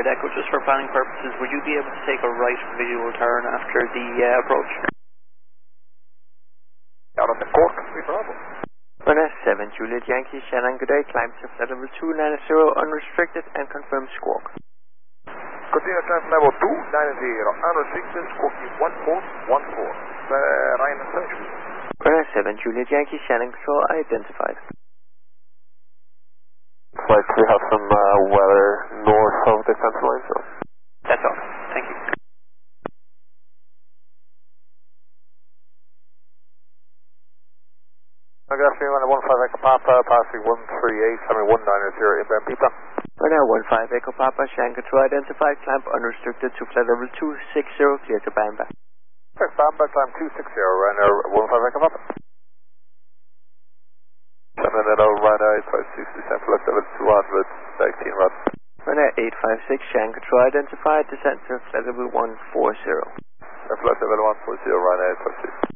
Flight Echo, just for planning purposes, would you be able to take a right visual turn after the approach? Out of the Cork, 3 Bravo. Runway 7, Juliet Yankee, Shannon, good day, climb to flight level 290, unrestricted, and confirm squawk. Continue climb level 290, unrestricted, squawking 1414. Ryan and Serge. Runway 7, Juliet Yankee, Shannon, control identified. Flight, we have some weather north of the central line, so. That's all. Thank you. Good afternoon, 15 Echo Papa, passing 138, 190 inbound Pita. Runway 15 Echo Papa, Shannon, control identified, climb unrestricted to flight level 260, clear to Bamba. Bamba, climb 260, runner 15 Echo Papa. 7 runway 856, descent flight level 200, 16 rod. Runway 856, Shannon, control identified, descent to flight level 140. Flight level 140, runway 856.